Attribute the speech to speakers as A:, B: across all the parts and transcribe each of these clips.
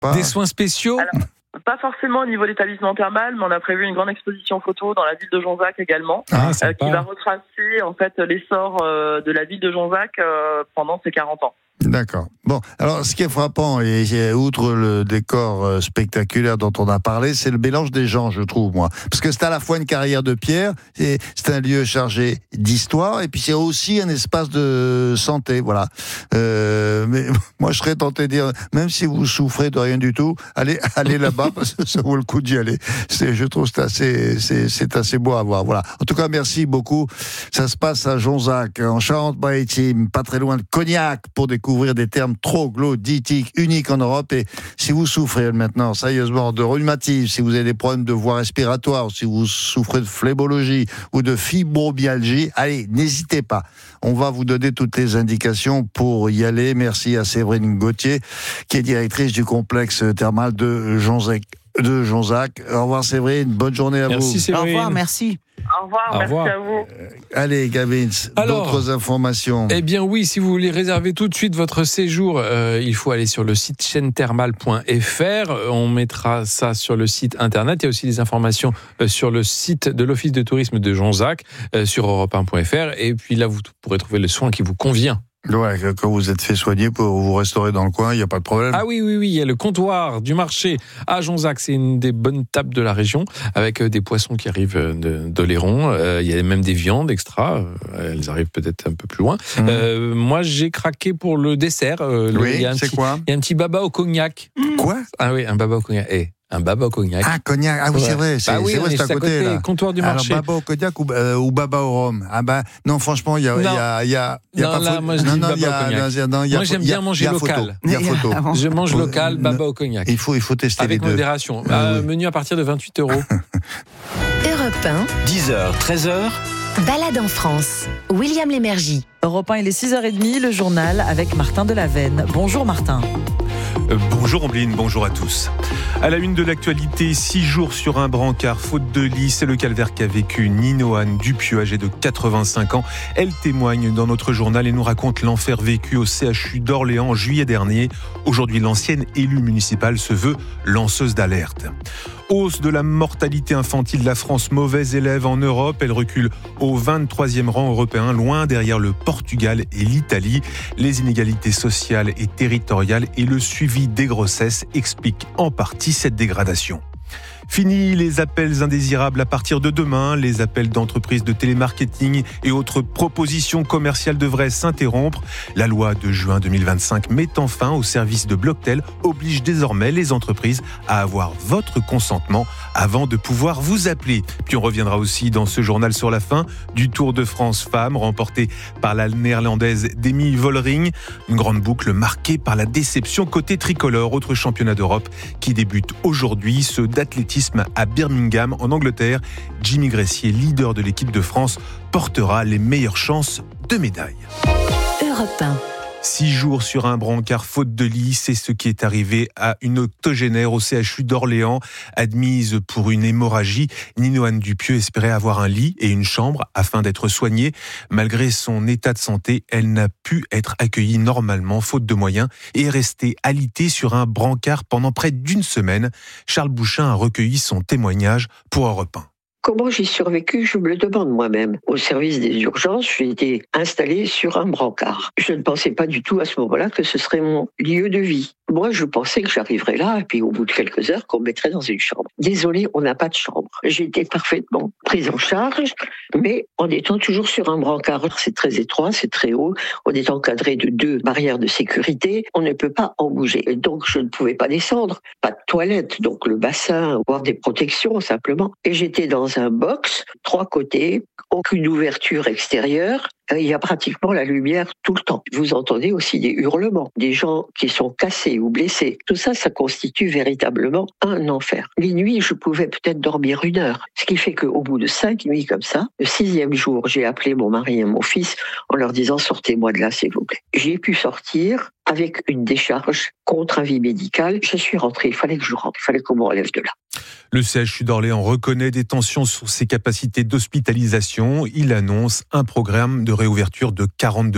A: Des soins spéciaux ?
B: Alors, pas forcément au niveau de l'établissement thermal, mais on a prévu une grande exposition photo dans la ville de Jonzac également, qui va retracer en fait l'essor de la ville de Jonzac pendant ses 40 ans.
C: D'accord. Bon, alors ce qui est frappant, et outre le décor spectaculaire dont on a parlé, c'est le mélange des gens, je trouve, moi. Parce que c'est à la fois une carrière de pierre, c'est un lieu chargé d'histoire, et puis c'est aussi un espace de santé, voilà. Mais moi, je serais tenté de dire, même si vous souffrez de rien du tout, allez là-bas, parce que ça vaut le coup d'y aller. Je trouve que c'est assez beau à voir, voilà. En tout cas, merci beaucoup. Ça se passe à Jonzac, en Charente-Maritime, pas très loin de Cognac, pour découvrir des termes troglodytiques uniques en Europe. Et si vous souffrez maintenant sérieusement de rhumatisme, si vous avez des problèmes de voie respiratoire, si vous souffrez de phlébologie ou de fibromyalgie, allez, n'hésitez pas. On va vous donner toutes les indications pour y aller. Merci à Séverine Gauthier, qui est directrice du complexe thermal de Jonzac. Au revoir Séverine, bonne journée à vous.
A: Merci Séverine.
D: Au revoir, merci.
B: Au revoir, merci à vous.
C: Allez Gavin, d'autres informations.
A: Eh bien oui, si vous voulez réserver tout de suite votre séjour, il faut aller sur le site chaînethermale.fr. On mettra ça sur le site internet. Il y a aussi des informations sur le site de l'Office de tourisme de Jonzac, sur europe1.fr. Et puis là, vous pourrez trouver le soin qui vous convient.
C: Ouais, quand vous êtes fait soigner pour vous restaurer dans le coin, il n'y a pas de problème.
A: Ah oui, il y a le comptoir du marché à Jonzac, c'est une des bonnes tables de la région, avec des poissons qui arrivent d'Oléron, il y a même des viandes extra, elles arrivent peut-être un peu plus loin. Moi, j'ai craqué pour le dessert.
C: Quoi ?
A: Il y a un petit baba au cognac.
C: Quoi ?
A: Ah oui, un baba au cognac. Un baba au cognac.
C: Ah, cognac. Ah oui,
A: ouais.
C: C'est vrai, c'est à côté, là.
A: Comptoir du marché.
C: Alors, baba au cognac ou baba au rhum. Ah bah, non, franchement, il y a pas
A: là, moi, je dis baba au cognac. Moi, j'aime bien manger local.
C: Il y a photo.
A: Je mange local, baba au cognac.
C: Il faut tester
A: avec
C: les deux.
A: modération. Menu à partir de 28 €.
E: Europe 1.
F: 10h, 13h.
E: Balade en France. William Lémergie.
D: Europe 1, il est 6h30, le journal avec Martin Delavenne. Bonjour Martin.
G: Bonjour Ambline, bonjour à tous. À la une de l'actualité, 6 jours sur un brancard, faute de lit, c'est le calvaire qu'a vécu Nino-Anne Dupieux, âgée de 85 ans. Elle témoigne dans notre journal et nous raconte l'enfer vécu au CHU d'Orléans en juillet dernier. Aujourd'hui, l'ancienne élue municipale se veut lanceuse d'alerte. Hausse de la mortalité infantile, la France mauvaise élève en Europe. Elle recule au 23e rang européen, loin derrière le Portugal et l'Italie. Les inégalités sociales et territoriales et le suivi des grossesses expliquent en partie cette dégradation. Fini les appels indésirables à partir de demain. Les appels d'entreprises de télémarketing et autres propositions commerciales devraient s'interrompre. La loi de juin 2025 mettant fin au service de Blocktel oblige désormais les entreprises à avoir votre consentement avant de pouvoir vous appeler. Puis on reviendra aussi dans ce journal sur la fin du Tour de France Femmes remporté par la néerlandaise Demi Vollering. Une grande boucle marquée par la déception côté tricolore. Autre championnat d'Europe qui débute aujourd'hui, ceux d'athlétisme à Birmingham en Angleterre. Jimmy Gressier, leader de l'équipe de France, portera les meilleures chances de médaille.
E: Europe 1.
G: 6 jours sur un brancard faute de lit, c'est ce qui est arrivé à une octogénaire au CHU d'Orléans. Admise pour une hémorragie, Nino-Anne Dupieux espérait avoir un lit et une chambre afin d'être soignée. Malgré son état de santé, elle n'a pu être accueillie normalement, faute de moyens, et est restée alitée sur un brancard pendant près d'une semaine. Charles Bouchin a recueilli son témoignage pour Europe 1.
H: Comment j'ai survécu, je me le demande moi-même. Au service des urgences, j'ai été installée sur un brancard. Je ne pensais pas du tout à ce moment-là que ce serait mon lieu de vie. Moi, je pensais que j'arriverais là, et puis au bout de quelques heures, qu'on me mettrait dans une chambre. Désolée, on n'a pas de chambre. J'ai été parfaitement prise en charge, mais en étant toujours sur un brancard. C'est très étroit, c'est très haut. On est encadré de 2 barrières de sécurité. On ne peut pas en bouger. Et donc, je ne pouvais pas descendre. Pas de toilette, donc le bassin, voire des protections, simplement. Et j'étais dans un box, 3 côtés, aucune ouverture extérieure. Il y a pratiquement la lumière tout le temps. Vous entendez aussi des hurlements, des gens qui sont cassés ou blessés. Tout ça, ça constitue véritablement un enfer. Les nuits, je pouvais peut-être dormir 1 heure. Ce qui fait qu'au bout de 5 nuits comme ça, le 6e jour, j'ai appelé mon mari et mon fils en leur disant « Sortez-moi de là, s'il vous plaît ». J'ai pu sortir avec une décharge contre avis médical. Je suis rentrée, il fallait que je rentre, il fallait qu'on me relève de là.
G: Le CHU d'Orléans reconnaît des tensions sur ses capacités d'hospitalisation. Il annonce un programme de réouverture de 42 lits.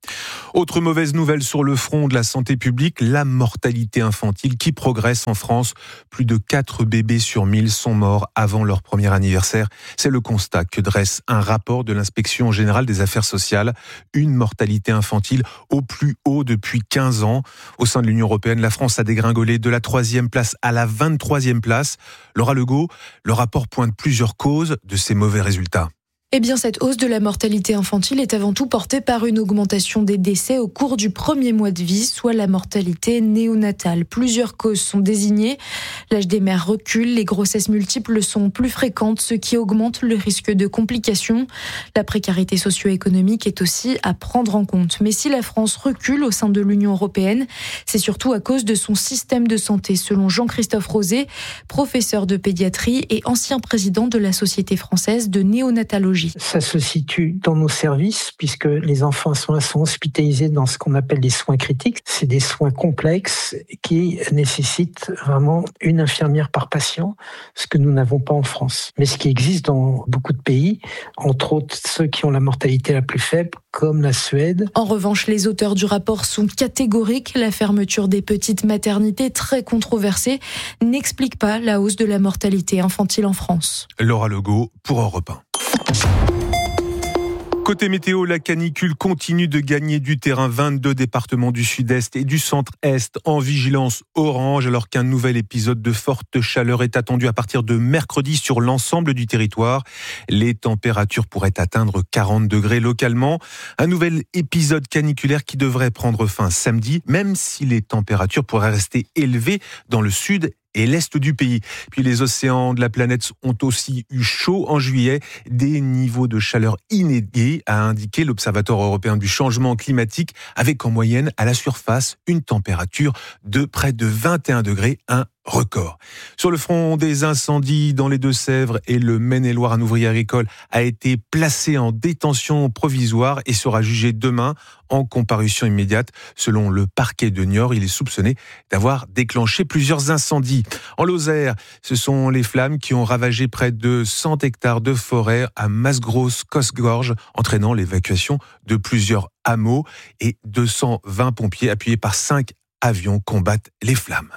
G: Autre mauvaise nouvelle sur le front de la santé publique, la mortalité infantile qui progresse en France. Plus de 4 bébés sur 1000 sont morts avant leur premier anniversaire. C'est le constat que dresse un rapport de l'Inspection générale des affaires sociales. Une mortalité infantile au plus haut depuis 15 ans. Au sein de l'Union européenne, la France a dégringolé de la 3e place à la 23e place. Laura Legault, le rapport pointe plusieurs causes de ces mauvais résultats.
F: Eh bien, cette hausse de la mortalité infantile est avant tout portée par une augmentation des décès au cours du premier mois de vie, soit la mortalité néonatale. Plusieurs causes sont désignées. L'âge des mères recule, les grossesses multiples sont plus fréquentes, ce qui augmente le risque de complications. La précarité socio-économique est aussi à prendre en compte. Mais si la France recule au sein de l'Union européenne, c'est surtout à cause de son système de santé, selon Jean-Christophe Rosé, professeur de pédiatrie et ancien président de la Société française de néonatologie.
I: Ça se situe dans nos services, puisque les enfants sont hospitalisés dans ce qu'on appelle les soins critiques. C'est des soins complexes qui nécessitent vraiment une infirmière par patient, ce que nous n'avons pas en France. Mais ce qui existe dans beaucoup de pays, entre autres ceux qui ont la mortalité la plus faible, comme la Suède.
F: En revanche, les auteurs du rapport sont catégoriques. La fermeture des petites maternités, très controversée, n'explique pas la hausse de la mortalité infantile en France.
G: Laura Legault pour Europe 1. Côté météo, la canicule continue de gagner du terrain. 22 départements du sud-est et du centre-est en vigilance orange, alors qu'un nouvel épisode de forte chaleur est attendu à partir de mercredi sur l'ensemble du territoire. Les températures pourraient atteindre 40 degrés localement. Un nouvel épisode caniculaire qui devrait prendre fin samedi, même si les températures pourraient rester élevées dans le sud et l'est du pays. Puis les océans de la planète ont aussi eu chaud en juillet. Des niveaux de chaleur inédits, a indiqué l'Observatoire européen du changement climatique, avec en moyenne à la surface une température de près de 21 degrés, un record. Sur le front des incendies dans les Deux-Sèvres et le Maine-et-Loire, un ouvrier agricole a été placé en détention provisoire et sera jugé demain en comparution immédiate. Selon le parquet de Niort, il est soupçonné d'avoir déclenché plusieurs incendies. En Lozère, ce sont les flammes qui ont ravagé près de 100 hectares de forêt à Masgros-Cosgorge, entraînant l'évacuation de plusieurs hameaux, et 220 pompiers appuyés par 5 avions combattent les flammes.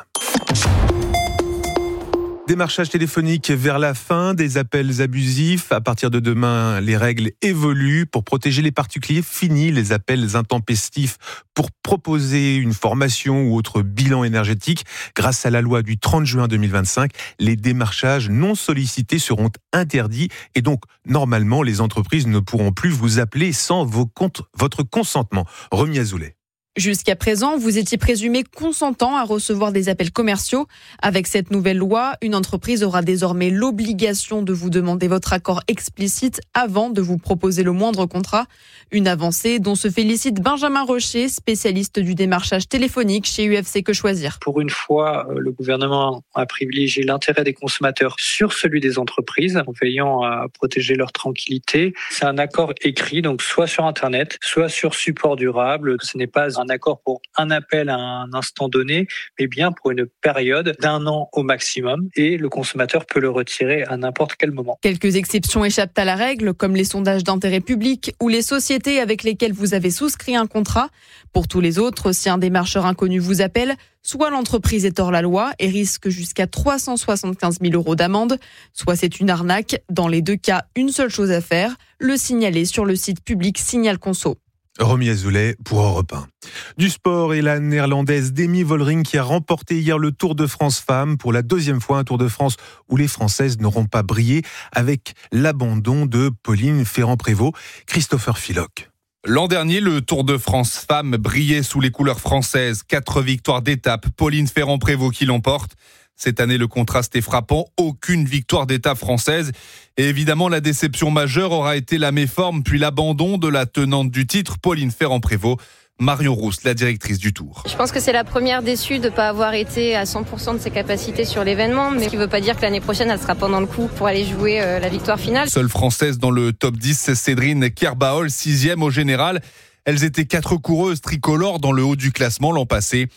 G: Démarchage téléphonique vers la fin, des appels abusifs. À partir de demain, les règles évoluent. Pour protéger les particuliers, fini les appels intempestifs pour proposer une formation ou autre bilan énergétique. Grâce à la loi du 30 juin 2025, les démarchages non sollicités seront interdits et donc, normalement, les entreprises ne pourront plus vous appeler sans votre consentement. Romy Azoulay.
J: Jusqu'à présent, vous étiez présumé consentant à recevoir des appels commerciaux. Avec cette nouvelle loi, une entreprise aura désormais l'obligation de vous demander votre accord explicite avant de vous proposer le moindre contrat. Une avancée dont se félicite Benjamin Rocher, spécialiste du démarchage téléphonique chez UFC Que Choisir.
K: Pour une fois, le gouvernement a privilégié l'intérêt des consommateurs sur celui des entreprises, en veillant à protéger leur tranquillité. C'est un accord écrit, donc soit sur Internet, soit sur support durable. Ce n'est pas un accord pour un appel à un instant donné, mais bien pour une période d'1 an au maximum, et le consommateur peut le retirer à n'importe quel moment.
J: Quelques exceptions échappent à la règle, comme les sondages d'intérêt public ou les sociétés avec lesquelles vous avez souscrit un contrat. Pour tous les autres, si un démarcheur inconnu vous appelle, soit l'entreprise est hors la loi et risque jusqu'à 375 000 € d'amende, soit c'est une arnaque. Dans les deux cas, une seule chose à faire, le signaler sur le site public Signal Conso.
G: Romy Azoulay pour Europe 1. Du sport, et la néerlandaise Demi Vollering qui a remporté hier le Tour de France Femmes, pour la 2e fois un Tour de France où les Françaises n'auront pas brillé, avec l'abandon de Pauline Ferrand-Prévot. Christopher Philoc.
L: L'an dernier, le Tour de France Femmes brillait sous les couleurs françaises. 4 victoires d'étape, Pauline Ferrand-Prévot qui l'emporte. Cette année, le contraste est frappant. Aucune victoire d'étape française. Et évidemment, la déception majeure aura été la méforme puis l'abandon de la tenante du titre, Pauline Ferrand-Prévôt. Marion Rousse, la directrice du Tour.
M: Je pense que c'est la première déçue de ne pas avoir été à 100% de ses capacités sur l'événement, mais ce qui ne veut pas dire que l'année prochaine, elle sera pas dans le coup pour aller jouer la victoire finale.
L: Seule française dans le top 10, c'est Cédrine Kerbaol, 6e au général. Elles étaient 4 coureuses tricolores dans le haut du classement l'an passé.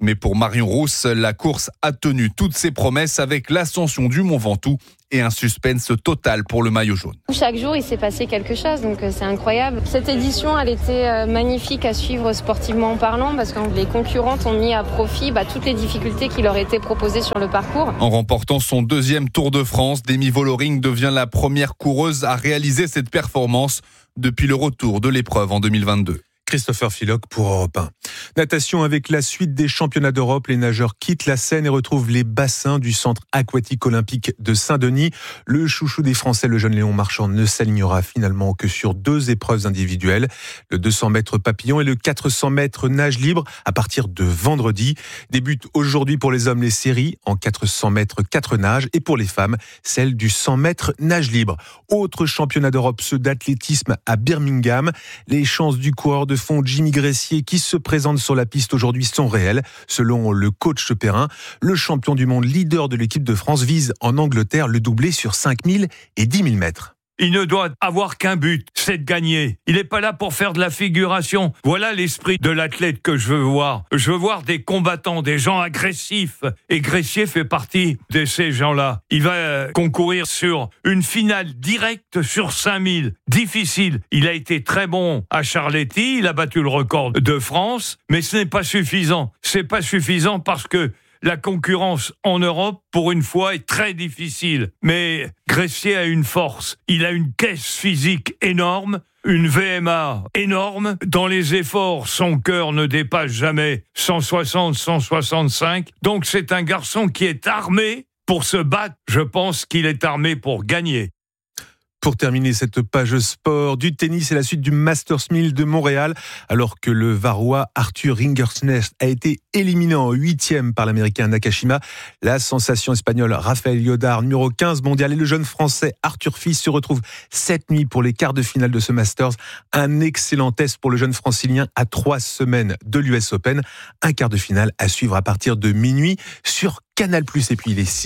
L: Mais pour Marion Rousse, la course a tenu toutes ses promesses avec l'ascension du Mont Ventoux et un suspense total pour le maillot jaune.
M: Chaque jour, il s'est passé quelque chose, donc c'est incroyable. Cette édition, elle était magnifique à suivre sportivement parlant, parce que les concurrentes ont mis à profit toutes les difficultés qui leur étaient proposées sur le parcours.
L: En remportant son 2e Tour de France, Demi Vollering devient la première coureuse à réaliser cette performance depuis le retour de l'épreuve en 2022.
G: Christopher Philoc pour Europe 1. Natation avec la suite des championnats d'Europe. Les nageurs quittent la Seine et retrouvent les bassins du centre aquatique olympique de Saint-Denis. Le chouchou des Français, le jeune Léon Marchand, ne s'alignera finalement que sur 2 épreuves individuelles. Le 200 mètres papillon et le 400 mètres nage libre à partir de vendredi. Débutent aujourd'hui pour les hommes les séries en 400 mètres 4 nages et pour les femmes, celle du 100 mètres nage libre. Autre championnat d'Europe, ceux d'athlétisme à Birmingham. Les chances du coureur de fond Jimmy Gressier qui se présente sur la piste aujourd'hui sont réelles. Selon le coach Perrin, le champion du monde leader de l'équipe de France vise en Angleterre le doublé sur 5000 et 10 000 mètres.
N: Il ne doit avoir qu'un but, c'est de gagner. Il n'est pas là pour faire de la figuration. Voilà l'esprit de l'athlète que je veux voir. Je veux voir des combattants, des gens agressifs. Et Gressier fait partie de ces gens-là. Il va concourir sur une finale directe sur 5000. Difficile. Il a été très bon à Charletti. Il a battu le record de France. Mais ce n'est pas suffisant. C'est pas suffisant parce que la concurrence en Europe, pour une fois, est très difficile. Mais Gressier a une force. Il a une caisse physique énorme, une VMA énorme. Dans les efforts, son cœur ne dépasse jamais 160, 165. Donc c'est un garçon qui est armé pour se battre. Je pense qu'il est armé pour gagner.
G: Pour terminer cette page sport, du tennis et la suite du Masters 1000 de Montréal, alors que le Varois Arthur Ringersnest a été éliminé en 8e par l'Américain Nakashima, la sensation espagnole Rafael Llodar, numéro 15 mondial, et le jeune Français Arthur Fils se retrouvent cette nuit pour les quarts de finale de ce Masters. Un excellent test pour le jeune francilien à 3 semaines de l'US Open. Un quart de finale à suivre à partir de minuit sur Canal+. Et puis il est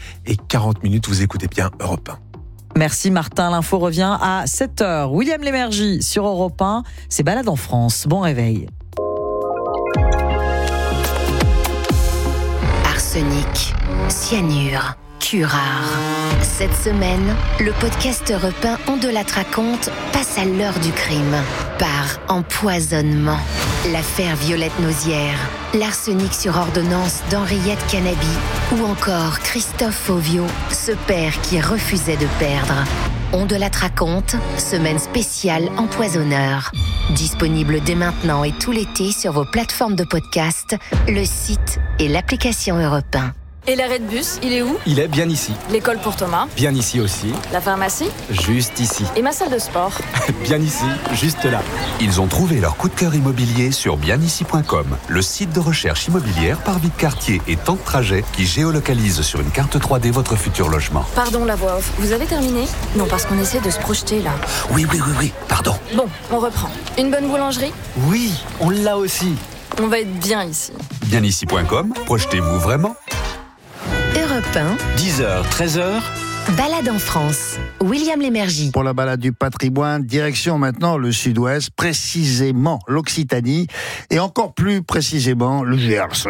G: 6h40, vous écoutez bien Europe 1.
D: Merci Martin, l'info revient à 7h. William Lémergie sur Europe 1, c'est Balade en France. Bon réveil.
E: Arsenic, cyanure, curare. Cette semaine, le podcast Europe 1 On de la raconte passe à l'heure du crime. Par empoisonnement. L'affaire Violette Nausière, l'arsenic sur ordonnance d'Henriette Canabi ou encore Christophe Fauvio, ce père qui refusait de perdre. On de la raconte, semaine spéciale empoisonneur. Disponible dès maintenant et tout l'été sur vos plateformes de podcast, le site et l'application Europe 1.
O: Et l'arrêt de bus, il est où?
P: Il est bien ici.
O: L'école pour Thomas?
P: Bien ici aussi.
O: La pharmacie?
P: Juste ici.
O: Et ma salle de sport?
P: Bien ici, juste là.
Q: Ils ont trouvé leur coup de cœur immobilier sur bienici.com, le site de recherche immobilière par vie de quartier et temps de trajet qui géolocalise sur une carte 3D votre futur logement.
O: Pardon, la voix off. Vous avez terminé? Non, parce qu'on essaie de se projeter là.
Q: Oui, pardon.
O: Bon, on reprend. Une bonne boulangerie?
P: Oui, on l'a aussi.
O: On va être bien ici.
Q: Bienici.com, projetez-vous vraiment?
E: Europe 1,
Q: 10h, 13h.
E: Balade en France. William Lémergie.
C: Pour la balade du patrimoine, direction maintenant le sud-ouest, précisément l'Occitanie et encore plus précisément le Gers.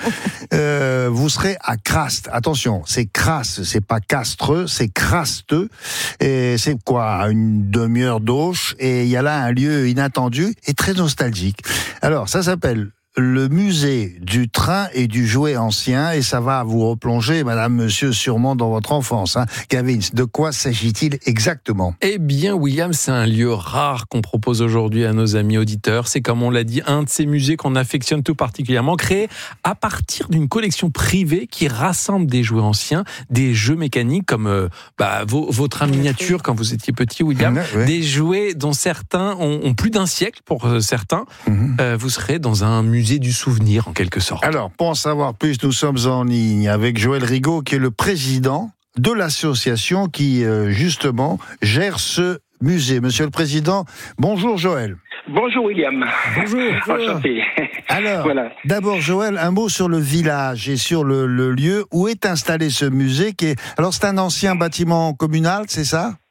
C: Vous serez à Crastes. Attention, c'est Crasse, c'est pas Castreux, c'est Crasteux. Et c'est quoi? Une demi-heure d'Auch. Et il y a là un lieu inattendu et très nostalgique. Alors, ça s'appelle le musée du train et du jouet ancien, et ça va vous replonger, madame, monsieur, sûrement dans votre enfance. Gavin, de quoi s'agit-il exactement?
A: Eh bien, William, c'est un lieu rare qu'on propose aujourd'hui à nos amis auditeurs. C'est, comme on l'a dit, un de ces musées qu'on affectionne tout particulièrement, créé à partir d'une collection privée qui rassemble des jouets anciens, des jeux mécaniques comme vos trains miniatures quand vous étiez petit, William, des jouets dont certains ont plus d'un siècle pour certains. Vous serez dans un musée du souvenir, en quelque sorte.
C: Alors, pour en savoir plus, nous sommes en ligne avec Joël Rigaud, qui est le président de l'association qui, justement, gère ce musée. Monsieur le Président, bonjour Joël.
R: Bonjour William.
C: Bonjour.
R: Enchanté.
C: Alors, d'abord Joël, un mot sur le village et sur le lieu où est installé ce musée. Alors, c'est un ancien bâtiment communal, c'est ça ?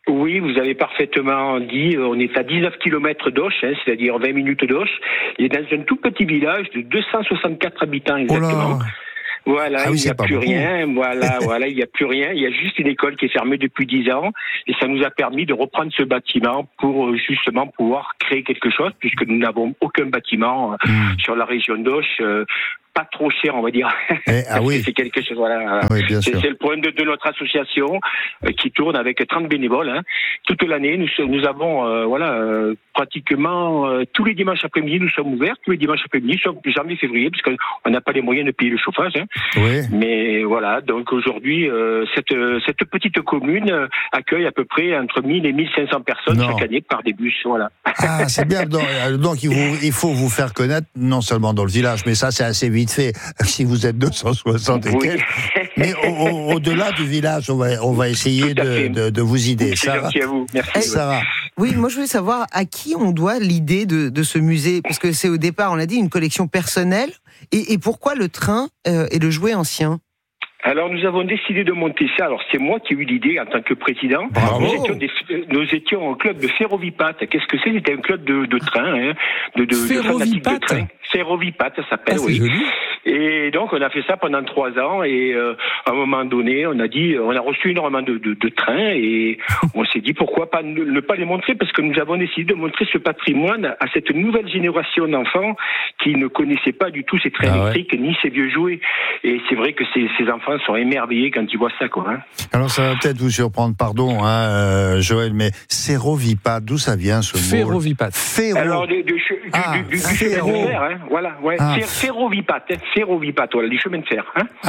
R: Oui, vous avez parfaitement dit, on est à 19 km d'Auch, c'est-à-dire 20 minutes d'Auch, et dans un tout petit village de 264 habitants exactement. Voilà, il n'y a plus rien. Voilà, il n'y a plus rien. Il y a juste une école qui est fermée depuis 10 ans, et ça nous a permis de reprendre ce bâtiment pour justement pouvoir créer quelque chose, puisque nous n'avons aucun bâtiment sur la région d'Auch. Pas trop cher, on va dire. C'est quelque chose. Voilà. Oui, c'est le point de notre association qui tourne avec 30 bénévoles. Toute l'année, nous avons pratiquement tous les dimanches après-midi, nous sommes ouverts. Tous les dimanches après-midi, sauf janvier-février, parce qu'on n'a pas les moyens de payer le chauffage. Oui. Mais voilà, donc aujourd'hui, cette petite commune accueille à peu près entre 1000 et 1500 personnes chaque année par des bus. Voilà.
C: Ah, c'est bien. Donc il faut vous faire connaître, non seulement dans le village, mais ça c'est assez vite fait si vous êtes 260 et quelques. Mais au-delà du village, on va essayer de vous aider.
R: C'est gentil à vous. Merci.
C: Sarah.
S: Oui, moi je voulais savoir à qui on doit l'idée de ce musée, parce que c'est au départ, on l'a dit, une collection personnelle. Et pourquoi le train et le jouet ancien ?
R: Alors nous avons décidé de monter ça. Alors c'est moi qui ai eu l'idée en tant que président.
C: Bravo.
R: Nous étions un club de Ferrovipat. Qu'est-ce que c'est ? C'était un club de train, de
A: Ferrovipat.
R: Ferrovipat, ça s'appelle,
A: c'est joli.
R: Et donc on a fait ça pendant 3 ans, et à un moment donné, on a reçu énormément de trains, et on s'est dit pourquoi pas ne pas les montrer, parce que nous avons décidé de montrer ce patrimoine à cette nouvelle génération d'enfants qui ne connaissaient pas du tout ces trains électriques ni ces vieux jouets. Et c'est vrai que ces enfants sont émerveillés quand ils voient ça, quoi.
C: Alors ça va peut-être vous surprendre, pardon, Joël, mais Ferrovipat, d'où ça vient ce mot ?
A: Ferrovipat.
R: Alors du chemin de fer, voilà, Ferrovipat, voilà, les chemins de fer.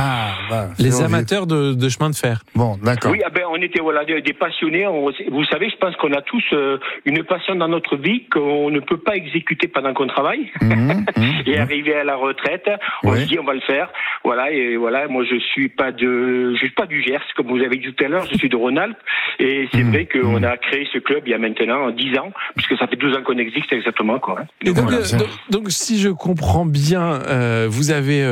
A: Les amateurs de chemin de fer.
C: Bon, d'accord.
R: Oui, on était des passionnés. Vous savez, je pense qu'on a tous une passion dans notre vie qu'on ne peut pas exécuter pendant qu'on travaille. Et arrivé à la retraite, on se dit on va le faire. Voilà, et voilà, moi je suis pas du Gers, comme vous avez dit tout à l'heure, je suis de Rhône-Alpes, et c'est vrai qu'on a créé ce club il y a maintenant 10 ans, puisque ça fait 12 ans qu'on existe exactement, quoi.
A: Et donc si je comprends bien, vous avez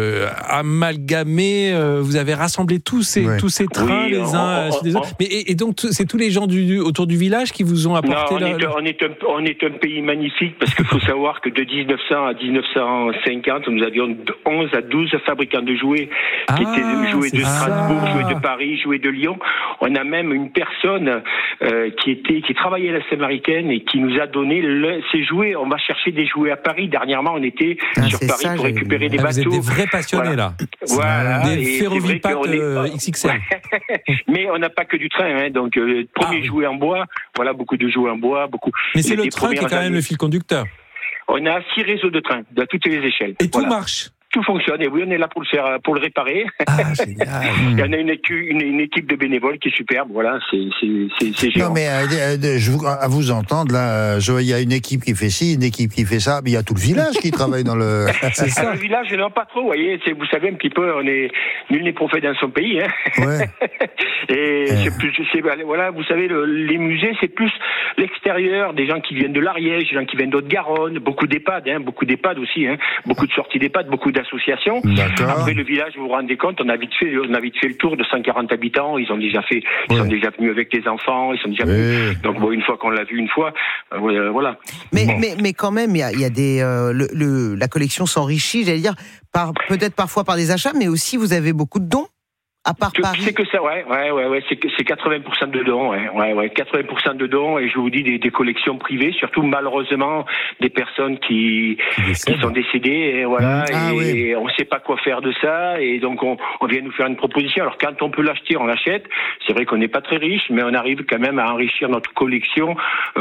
A: amalgamé, vous avez rassemblé tous ces trains les uns chez les autres. Mais et donc c'est tous les gens autour du village qui vous ont apporté
R: on est un pays magnifique, parce qu'il faut savoir que de 1900 à 1950, nous avions 11 à 12 fabricants de jouets qui étaient jouets de Strasbourg, jouets de Paris, jouets de Lyon. On a même une personne qui travaillait à la Samaritaine et qui nous a donné ces jouets. On va chercher des jouets à Paris. Dernièrement, on était sur Paris pour récupérer des bateaux.
A: Vous êtes des vrais passionnés, là.
R: Voilà.
A: Des Ferrovipat XXL.
R: Mais on n'a pas que du train, donc premier jouet en bois. Voilà, beaucoup de jouets en bois, beaucoup.
A: Mais c'est le train qui est quand même le fil conducteur.
R: On a 6 réseaux de trains, à toutes les échelles.
A: Et tout marche.
R: Tout fonctionne, et oui, on est là pour le faire, pour le réparer.
C: Génial.
R: Il y en a une équipe de bénévoles qui est superbe, voilà, c'est géant.
C: Non, mais à vous entendre, là, il y a une équipe qui fait ci, une équipe qui fait ça, mais il y a tout le village qui travaille dans le...
R: C'est ça. Le village, non, pas trop, vous voyez, vous savez un petit peu, nul n'est prophète dans son pays,
C: Ouais.
R: Et voilà, vous savez, les musées, c'est plus l'extérieur, des gens qui viennent de l'Ariège, des gens qui viennent d'Haute-Garonne, beaucoup d'EHPAD aussi, beaucoup de sorties d'EHPAD, beaucoup d'associations.
C: D'accord.
R: Après le village, vous vous rendez compte, on a vite fait le tour de 140 habitants. Ils sont déjà venus avec les enfants. Ils sont déjà venus. Donc une fois qu'on l'a vu voilà.
S: Mais quand même, il y a des la collection s'enrichit, j'allais dire, peut-être parfois par des achats, mais aussi vous avez beaucoup de dons. À part Paris.
R: C'est que ça, c'est 80% de dons, 80% de dons, et je vous dis des collections privées, surtout malheureusement des personnes qui sont décédées, et voilà, et on sait pas quoi faire de ça, et donc on vient nous faire une proposition. Alors quand on peut l'acheter, on l'achète. C'est vrai qu'on n'est pas très riche, mais on arrive quand même à enrichir notre collection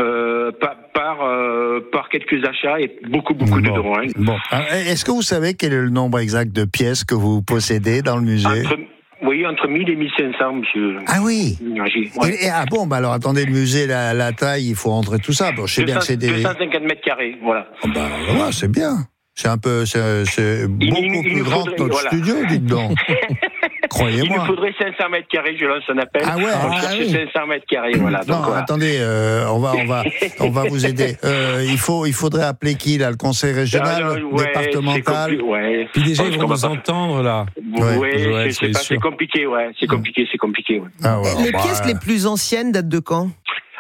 R: par quelques achats et beaucoup de dons.
C: Bon, est-ce que vous savez quel est le nombre exact de pièces que vous possédez dans le musée?
R: Entre 1000 et 1500, monsieur.
C: Ah oui.
R: Ouais.
C: Alors attendez, le musée, la taille, il faut rentrer tout ça. Bon, je sais bien que c'est
R: 250 mètres carrés, voilà.
C: Voilà, c'est bien. C'est beaucoup plus grand que notre studio, dites donc. Croyez-moi.
R: Il nous faudrait 500 mètres carrés, je lance un appel. On cherche 500 mètres carrés, voilà.
C: Attendez, on va vous aider. Il faudrait appeler qui, là, le conseil régional, départemental.
A: Puis déjà, ils vont nous entendre, là.
R: C'est compliqué, c'est compliqué.
S: Les pièces les plus anciennes datent de quand ?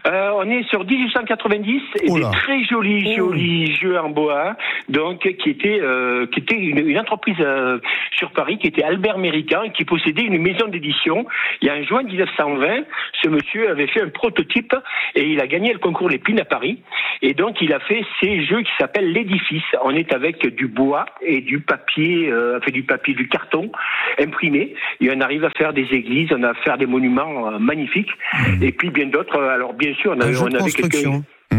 R: On est sur 1890 et des très jolis jeux en bois, donc qui était une entreprise sur Paris qui était Albert Méricain, qui possédait une maison d'édition. Et en juin 1920, ce monsieur avait fait un prototype et il a gagné le concours Lépine à Paris. Et donc il a fait ces jeux qui s'appellent l'édifice. On est avec du bois et du papier, du carton imprimé. Et on arrive à faire des églises, on a à faire des monuments magnifiques. Et puis bien d'autres. Alors bien sûr, on avait quelques...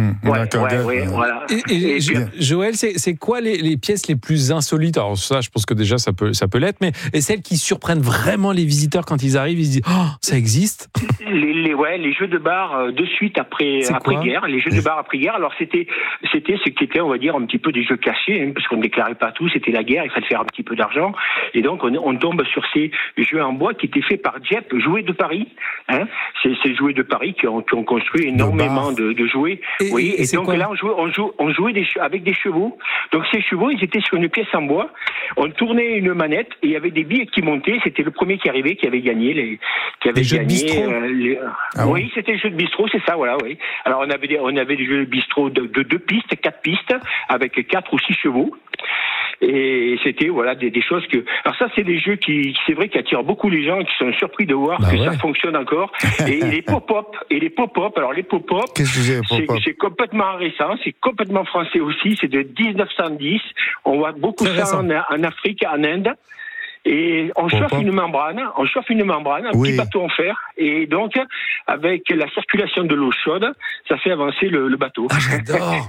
A: Voilà. Et Joël, c'est quoi les pièces les plus insolites? Alors ça, je pense que déjà ça peut l'être, mais et celles qui surprennent vraiment les visiteurs quand ils arrivent, ils se disent ça existe.
R: Les jeux de bar de suite après-guerre, les jeux de bar après-guerre. Alors c'était ce qui était, on va dire, un petit peu des jeux cachés, parce qu'on ne déclarait pas tout. C'était la guerre, il fallait faire un petit peu d'argent, et donc on tombe sur ces jeux en bois qui étaient faits par Dieppe, Jouets de Paris. Ces Jouets de Paris qui ont construit énormément de jouets. Et donc là, on jouait avec des chevaux. Donc ces chevaux, ils étaient sur une pièce en bois. On tournait une manette et il y avait des billes qui montaient. C'était le premier qui arrivait qui avait gagné.
A: Les jeux de bistrot.
R: Oui, c'était les jeux de bistrot, c'est ça, voilà. Oui. Alors on avait des jeux de bistrot de 2 pistes, 4 pistes, avec 4 ou 6 chevaux. Et c'était des choses que... Alors ça, c'est des jeux qui, c'est vrai, qui attirent beaucoup les gens, qui sont surpris de voir ça fonctionne encore. Et les pop-up, alors les pop-up, c'est complètement récent, c'est complètement français aussi, c'est de 1910. On voit beaucoup ça en Afrique, en Inde. Et on chauffe une membrane, un petit bateau en fer, et donc avec la circulation de l'eau chaude, ça fait avancer le bateau.
A: Ah, j'adore.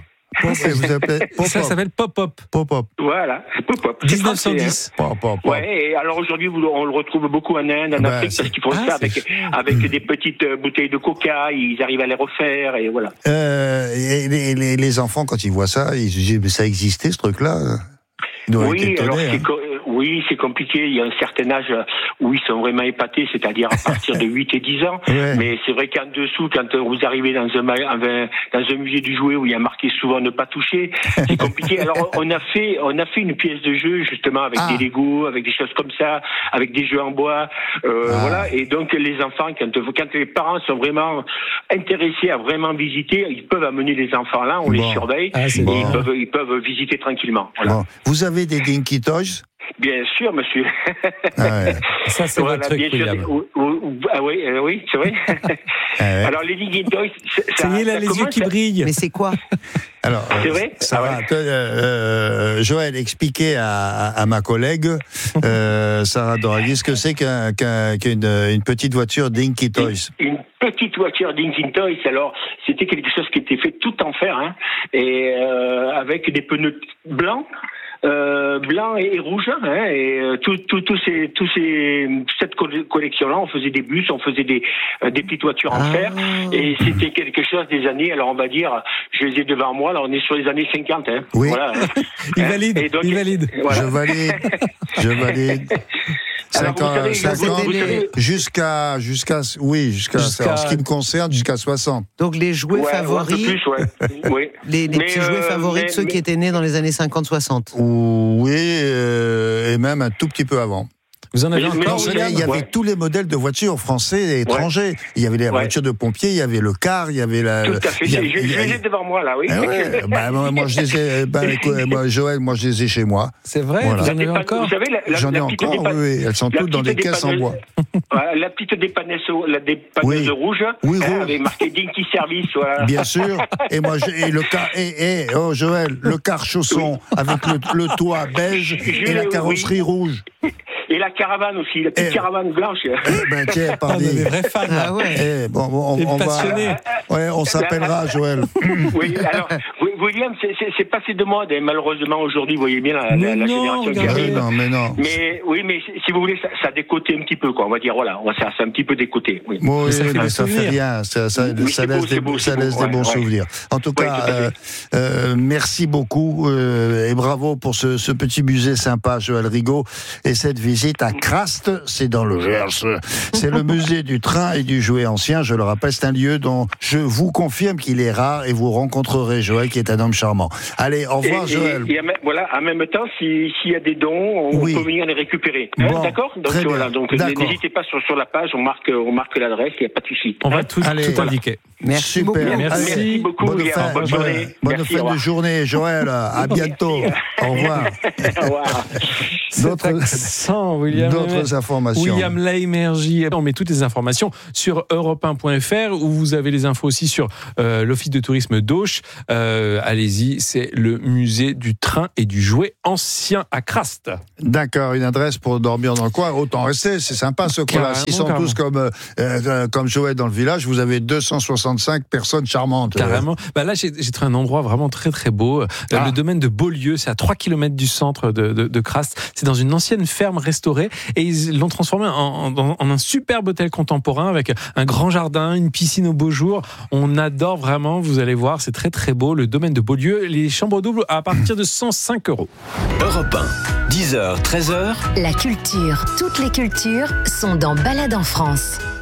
A: Ça s'appelle Pop-Up.
R: Voilà, Pop-Up.
A: 1910.
R: Ouais, et alors aujourd'hui, on le retrouve beaucoup en Inde, en Afrique, parce qu'ils font ça avec des petites bouteilles de coca, ils arrivent à les refaire, et voilà.
C: Et les enfants, quand ils voient ça, ils se disent, mais ça existait, ce truc-là?
R: Oui, c'est compliqué. Il y a un certain âge où ils sont vraiment épatés, c'est-à-dire à partir de 8 et 10 ans. Mais c'est vrai qu'en dessous, quand vous arrivez dans un musée du jouet où il y a marqué souvent ne pas toucher, c'est compliqué. Alors, on a fait une pièce de jeu, justement, avec des Legos, avec des choses comme ça, avec des jeux en bois, voilà. Et donc, les enfants, quand les parents sont vraiment intéressés à vraiment visiter, ils peuvent amener les enfants là, on les surveille, et ils peuvent visiter tranquillement. Voilà.
C: Vous avez des Dinky Toys?
R: Bien sûr, monsieur.
A: Ça, c'est votre truc, William.
R: Oui, c'est vrai. Alors, les Dinky Toys...
A: Ça y est, là, les yeux qui brillent.
S: Mais c'est quoi?
C: Alors,
R: c'est vrai.
C: Joël, expliquez à ma collègue, Sarah Doraghi, ce que c'est qu'une petite voiture Dinky Toys.
R: Une petite voiture Dinky Toys, alors, c'était quelque chose qui était fait tout en fer, et avec des pneus blancs. Blanc et rouge, et cette collection-là, on faisait des bus, on faisait des petites voitures en fer, et c'était quelque chose des années, alors on va dire, je les ai devant moi, là on est sur les années 50.
C: Oui.
R: Voilà.
A: Il valide.
C: Voilà. Je valide. 50, jusqu'à en ce qui me concerne, jusqu'à 60.
S: Donc les jouets favoris,
R: oui.
S: les petits jouets favoris de ceux qui étaient nés dans les années 50-60.
C: Oui, et même un tout petit peu avant.
A: Vous en avez encore?
C: Il y avait tous les modèles de voitures français et étrangers. Il y avait les voitures de pompiers, il y avait le car, il y avait la...
R: Tout à fait, je les ai devant moi, là, oui.
C: Moi, je les ai... Joël, moi, je les ai chez moi.
A: C'est vrai, voilà. Vous en avez encore?
R: Vous savez,
C: j'en ai encore, oui. Elles sont toutes dans des caisses en bois.
R: La petite dépanneuse rouge, avec marqué Dinky Service, voilà.
C: Bien sûr. Et moi, le car... Joël, le car chausson avec le toit beige et la carrosserie rouge.
R: Et la caravane aussi, la petite caravane blanche.
C: Tiens, pardon.
A: On est des vrais fans.
C: On va. On s'appellera, Joël.
R: Oui, alors, William, c'est passé de mode, malheureusement, aujourd'hui, vous voyez bien la génération qui arrive. Mais si vous voulez, ça a décoté un petit peu, quoi. On va dire, voilà, ça a un petit peu décoté. Oui,
C: mais ça fait rien. Ça laisse des bons souvenirs. En tout cas, merci beaucoup et bravo pour ce petit musée sympa, Joël Rigaud, et cette visite à Craste, c'est dans le Gers. C'est le musée du train et du jouet ancien. Je le rappelle, c'est un lieu dont je vous confirme qu'il est rare, et vous rencontrerez Joël qui est est un homme charmant. Allez, au revoir, Joël.
R: Et en même temps, s'il y a des dons, on peut venir les récupérer.
C: Bon,
R: d'accord. Donc voilà. Donc n'hésitez pas sur la page, on marque l'adresse, il n'y a pas de souci.
A: On va tout indiquer.
S: Merci beaucoup.
R: Merci beaucoup. Bonne journée.
C: Bonne fin de journée, Joël. À bientôt. Au revoir.
R: Au revoir.
C: D'autres informations.
A: William Lémergie. On met toutes les informations sur europe1.fr où vous avez les infos aussi sur l'Office de tourisme d'Auch. Allez-y, c'est le musée du train et du jouet ancien à Crast.
C: D'accord, une adresse pour dormir dans le coin. Autant rester, c'est sympa ce coin-là. S'ils sont tous comme Joël dans le village, vous avez 265 personnes charmantes.
A: Carrément. Là, j'ai trouvé un endroit vraiment très très beau. Le domaine de Beaulieu, c'est à 3 km du centre de Crast. C'est dans une ancienne ferme restaurée et ils l'ont transformé en un superbe hôtel contemporain avec un grand jardin, une piscine au beau jour. On adore vraiment, vous allez voir, c'est très très beau. Le domaine de Beaulieu, les chambres doubles à partir de 105 €.
T: Europe 1, 10h, 13h.
E: La culture, toutes les cultures sont dans Balade en France.